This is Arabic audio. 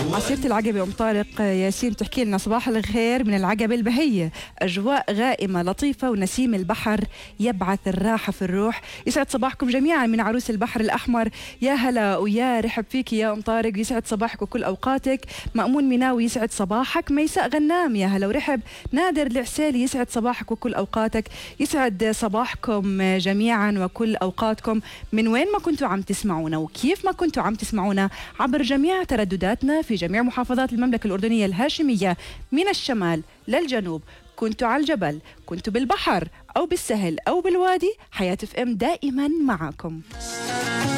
عصيرة العقبة أم طارق ياسين بتحكي لنا صباح الخير من العقبة البهية، أجواء غائمة لطيفة ونسيم البحر يبعث الراحة في الروح. يسعد صباحكم جميعا من عروس البحر الأحمر. يا هلا ويا رحب فيك يا أم طارق، يسعد صباحك وكل أوقاتك. مأمون مناوي يسعد صباحك. ميساء غنام يا هلا ورحب. نادر العسيلي يسعد صباحك وكل أوقاتك. يسعد صباحكم جميعا وكل أوقاتكم من وين ما كنتوا عم تسمعونا وكيف ما كنتوا عم تسمعونا عبر جميع تردداتنا في جميع محافظات المملكة الأردنية الهاشمية من الشمال للجنوب. كنتوا على الجبل، كنتوا بالبحر أو بالسهل أو بالوادي، حياة FM دائما معكم.